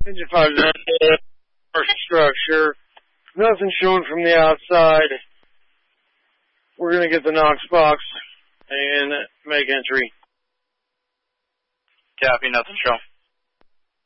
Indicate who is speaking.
Speaker 1: Engine 5 structure. Nothing showing from the outside. We're going to get the Knox box and make entry.
Speaker 2: Copy, nothing showing.